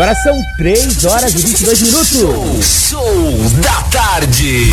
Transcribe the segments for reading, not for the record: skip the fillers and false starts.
Agora são 3 horas e 22 minutos. Show da tarde.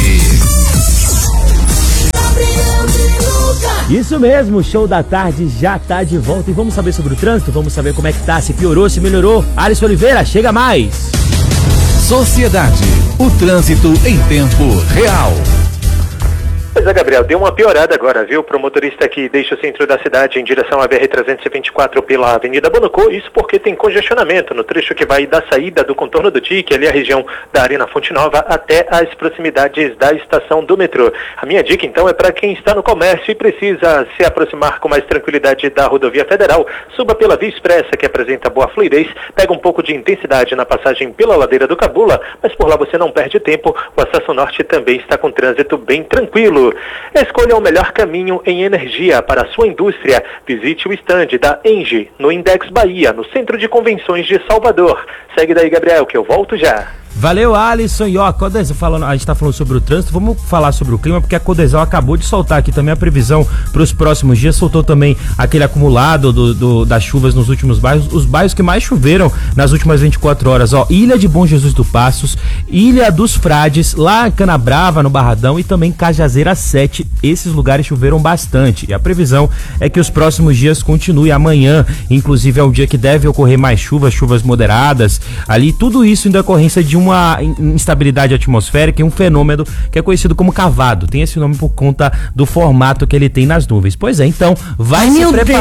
Isso mesmo, Show da Tarde já tá de volta e vamos saber sobre o trânsito, vamos saber como é que tá, se piorou, se melhorou. Alisson Oliveira, chega mais. Sociedade, o trânsito em tempo real. Pois é, Gabriel, deu uma piorada agora, viu? Pro motorista que deixa o centro da cidade em direção à BR-324 pela Avenida Bonocô, isso porque tem congestionamento no trecho que vai da saída do contorno do TIC, ali a região da Arena Fonte Nova, até as proximidades da estação do metrô. A minha dica, então, é para quem está no comércio e precisa se aproximar com mais tranquilidade da rodovia federal, suba pela Via Expressa, que apresenta boa fluidez, pega um pouco de intensidade na passagem pela ladeira do Cabula, mas por lá você não perde tempo, o acesso norte também está com trânsito bem tranquilo. Escolha o melhor caminho em energia para a sua indústria. Visite o estande da Engie no Index Bahia, no Centro de Convenções de Salvador. Segue daí, Gabriel, que eu volto já. Valeu, Alisson. E ó, a gente tá falando sobre o trânsito, vamos falar sobre o clima, porque a Codesal acabou de soltar aqui também a previsão para os próximos dias, soltou também aquele acumulado das chuvas nos últimos bairros, os bairros que mais choveram nas últimas 24 horas, ó, Ilha de Bom Jesus do Passos, Ilha dos Frades, lá em Canabrava, no Barradão, e também Cajazeira 7, esses lugares choveram bastante, e a previsão é que os próximos dias continue, amanhã, inclusive é um dia que deve ocorrer mais chuvas moderadas, ali, tudo isso em decorrência de uma instabilidade atmosférica e um fenômeno que é conhecido como cavado. Tem esse nome por conta do formato que ele tem nas nuvens. Pois é, então vai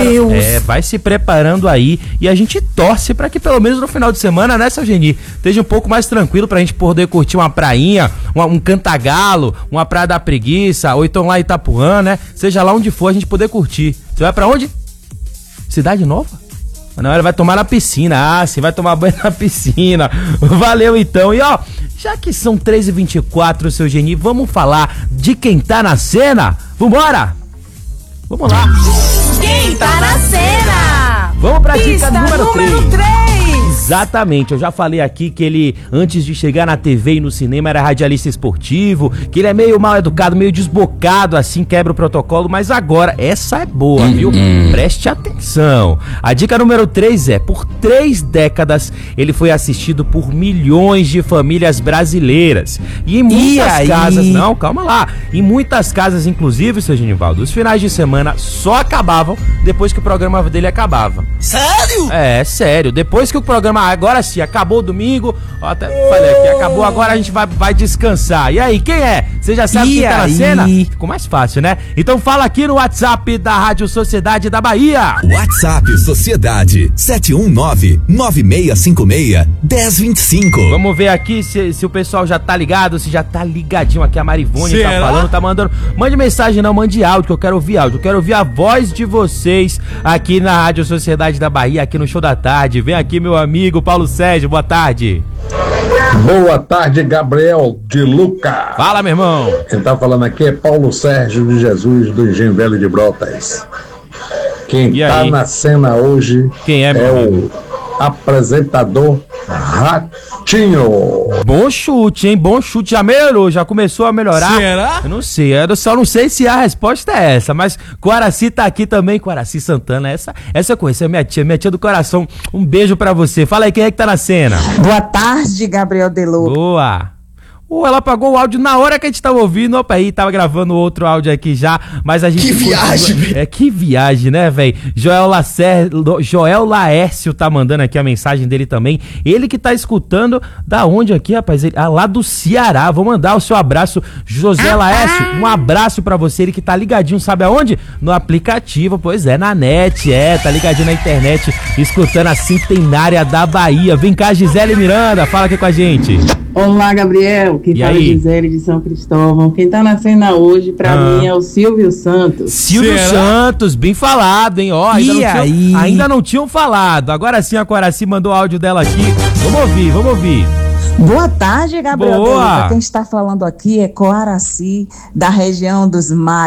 se preparando aí e a gente torce para que pelo menos no final de semana, né, seu Geni, esteja um pouco mais tranquilo pra gente poder curtir uma prainha, um Cantagalo, uma Praia da Preguiça, ou então lá em Itapuã, né? Seja lá onde for, a gente poder curtir. Você vai pra onde? Cidade Nova? Não, ela vai tomar na piscina. Ah, sim, vai tomar banho na piscina. Valeu, então. E ó, já que são 3h24, seu Geni, vamos falar de quem tá na cena? Vambora! Vamos lá! Quem tá na cena? Vamos pra dica número 3. 3. Exatamente, eu já falei aqui que ele, antes de chegar na TV e no cinema, era radialista esportivo, que ele é meio mal educado, meio desbocado, assim, quebra o protocolo, mas agora, essa é boa, viu? Preste atenção. A dica número 3 é, por 3 décadas, ele foi assistido por milhões de famílias brasileiras. E em muitas casas, não, calma lá, em muitas casas, inclusive, seu Genivaldo, os finais de semana só acabavam depois que o programa dele acabava. Sério? É, sério, depois que o programa, agora sim, acabou o domingo, ó, até falei aqui, acabou, agora a gente vai descansar. E aí, quem é? Você já sabe quem tá na cena? Ficou mais fácil, né? Então fala aqui no WhatsApp da Rádio Sociedade da Bahia. WhatsApp Sociedade 719-9656-1025. Vamos ver aqui se o pessoal já tá ligado, se já tá ligadinho aqui. A Marivone tá falando, tá mandando. Mande mensagem, não, mande áudio, que eu quero ouvir áudio. Eu quero ouvir a voz de vocês aqui na Rádio Sociedade da Bahia, aqui no Show da Tarde. Vem aqui, meu amigo Paulo Sérgio, boa tarde. Boa tarde, Gabriel de Luca. Fala, meu irmão. Quem tá falando aqui é Paulo Sérgio de Jesus, do Engenho Velho de Brotas. Quem tá na cena hoje é o apresentador Ratinho. Bom chute, hein? Bom chute. Já melhorou, já começou a melhorar. Será? Eu não sei, eu só não sei se a resposta é essa, mas Coraci tá aqui também, Coraci Santana, essa eu conheço, é minha tia do coração. Um beijo pra você. Fala aí, quem é que tá na cena? Boa tarde, Gabriel de Luca. Boa. Ela apagou o áudio na hora que a gente tava ouvindo. Opa, aí, tava gravando outro áudio aqui já, mas a gente... Que viagem, velho. Que viagem, né, velho? Joel Laércio tá mandando aqui a mensagem dele também. Ele que tá escutando da onde aqui, rapaz? Lá do Ceará. Vou mandar o seu abraço, José Laércio. Um abraço pra você, ele que tá ligadinho, sabe aonde? No aplicativo, pois é, na net, tá ligadinho na internet, escutando a Centenária da Bahia. Vem cá, Gisele Miranda, fala aqui com a gente. Olá, Gabriel, que fala Gisele de São Cristóvão. Quem tá na cena hoje, pra mim, é o Silvio Santos. Silvio Santos, bem falado, hein? Ó, ainda não tinham falado. Agora sim, a Coraci mandou o áudio dela aqui. Vamos ouvir. Boa tarde, Gabriel. Quem está falando aqui é Coaraci, da região dos mares.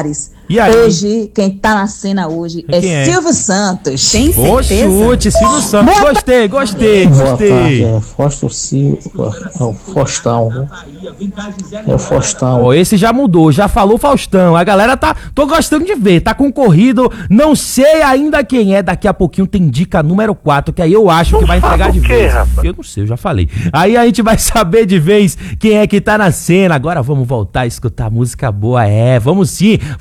E aí? Hoje, quem tá na cena hoje é Silvio Santos. Tem certeza? Chute, Silvio Santos. Gostei. Boa tarde, Fausto Silva, é o Faustão. É o Faustão. Esse já mudou, já falou Faustão. A galera tô gostando de ver, tá concorrido. Não sei ainda quem é. Daqui a pouquinho tem dica número 4, que aí eu acho que vai entregar de vez. Eu não sei, eu já falei. Aí a gente vai saber de vez quem é que tá na cena. Agora vamos voltar a escutar música boa. Vamos sim.